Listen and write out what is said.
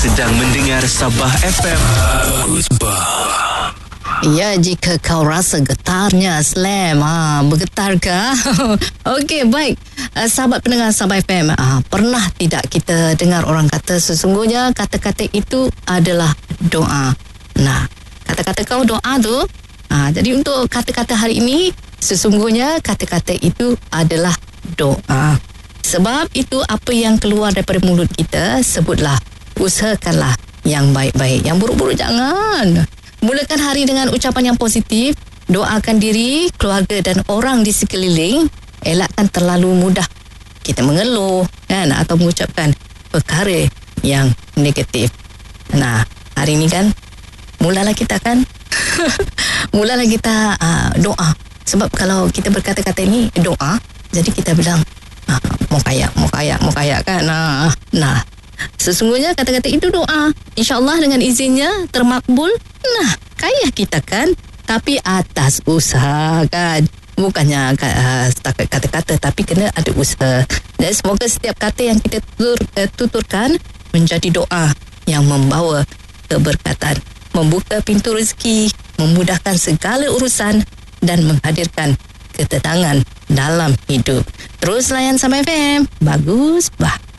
sedang mendengar Sabah FM. Bagus bah. Ya, jika kau rasa getarnya Slam, bergetar ke? Okey, baik. Sahabat pendengar Sabah FM, pernah tidak kita dengar orang kata sesungguhnya kata-kata itu adalah doa. Nah, kata-kata kau doa tu, jadi untuk kata-kata hari ini, sesungguhnya kata-kata itu adalah doa. Sebab itu apa yang keluar daripada mulut kita, sebutlah, usahakanlah yang baik-baik. Yang buruk-buruk jangan. Mulakan hari dengan ucapan yang positif, doakan diri, keluarga dan orang di sekeliling. Elakkan terlalu mudah kita mengeluh kan, atau mengucapkan perkara yang negatif. Nah, hari ini kan mulalah kita kan mulalah kita doa. Sebab kalau kita berkata-kata ini doa, jadi kita bilang mau kaya kan. Nah, sesungguhnya kata-kata itu doa. InsyaAllah dengan izinnya termakbul. Nah, kaya kita kan, tapi atas usaha kan. Bukannya setakat kata-kata, tapi kena ada usaha. Dan semoga setiap kata yang kita tuturkan menjadi doa yang membawa keberkatan, membuka pintu rezeki, memudahkan segala urusan dan menghadirkan ketenangan dalam hidup. Terus layan Sabah FM. Bagus bah.